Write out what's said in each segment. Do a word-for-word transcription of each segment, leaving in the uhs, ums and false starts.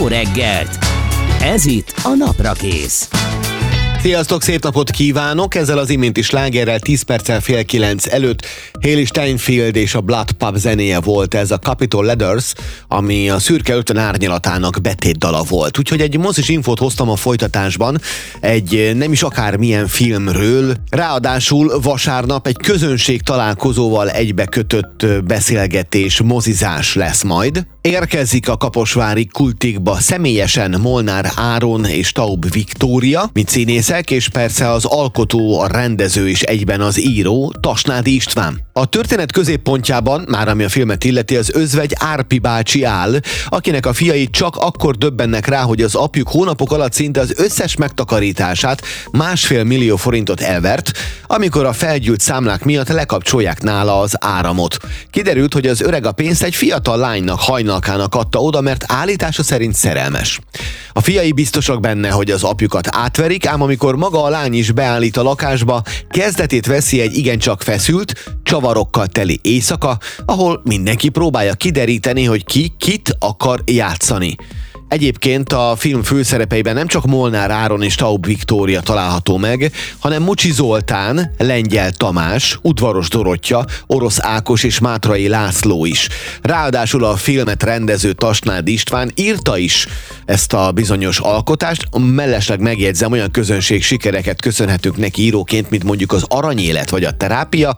jó reggelt! Ez itt a Naprakész. Sziasztok, szép napot kívánok! Ezzel az iménti slágerrel tíz perccel fél kilenc előtt Hailee Steinfeld és a Blood Pub zenéje volt, ez a Capitol Leathers, ami a Szürke Ötven árnyalatának betétdala volt. Úgyhogy egy mozis infót hoztam a folytatásban, egy nem is akármilyen filmről, ráadásul vasárnap egy közönség találkozóval egybekötött beszélgetés, mozizás lesz majd. Érkezik a kaposvári Kultikba személyesen Molnár Áron és Taub Viktória, mint színészek, és persze az alkotó, a rendező és egyben az író, Tasnádi István. A történet középpontjában, már ami a filmet illeti, az özvegy Árpi bácsi áll, akinek a fiai csak akkor döbbennek rá, hogy az apjuk hónapok alatt szinte az összes megtakarítását, másfél millió forintot elvert, amikor a felgyűlt számlák miatt lekapcsolják nála az áramot. Kiderült, hogy az öreg a pénzt egy fiatal lánynak, hajnalkának adta oda, mert állítása szerint szerelmes. A fiai biztosak benne, hogy az apjukat átverik, ám amikor maga a lány is beállít a lakásba, kezdetét veszi egy igencsak feszült, csavarokkal teli éjszaka, ahol mindenki próbálja kideríteni, hogy ki kit akar játszani. Egyébként a film főszerepeiben nem csak Molnár Áron és Taub Viktória található meg, hanem Mucsi Zoltán, Lengyel Tamás, Udvaros Dorottya, Orosz Ákos és Mátrai László is. Ráadásul a filmet rendező Tasnádi István írta is ezt a bizonyos alkotást, mellesleg megjegyzem, olyan közönség sikereket köszönhetünk neki íróként, mint mondjuk az Aranyélet vagy a Terápia,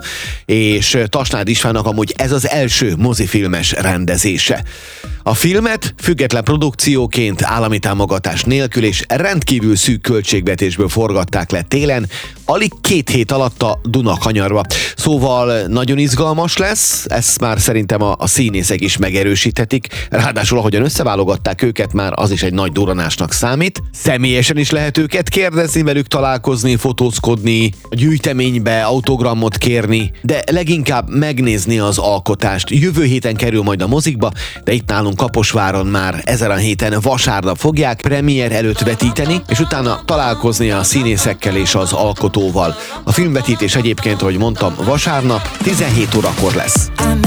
és Tasnádi Istvánnak amúgy ez az első mozifilmes rendezése. A filmet független produkcióként, állami támogatás nélkül és rendkívül szűk költségvetésből forgatták le télen, alig két hét alatt a Dunakanyarba. Szóval nagyon izgalmas lesz, ezt már szerintem a, a színészek is megerősíthetik, ráadásul ahogyan összeválogatták őket, már az is egy nagy duranásnak számít. Személyesen is lehet őket kérdezni, velük találkozni, fotózkodni, a gyűjteménybe autogramot kérni, de leginkább megnézni az alkotást. Jövő héten kerül majd a mozikba, de itt nálunk Kaposváron már ezen a héten vasárnap fogják premier előtt vetíteni, és utána találkozni a színészekkel és az alkotóval. A filmvetítés egyébként, ahogy mondtam, vasárnap tizenhét órakor lesz.